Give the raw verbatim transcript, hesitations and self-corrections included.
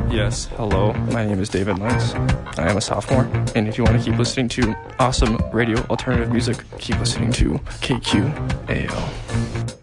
Yes, hello, my name is David Lentz. I am a sophomore, and if you want to keep listening to awesome radio alternative music, keep listening to K Q A O.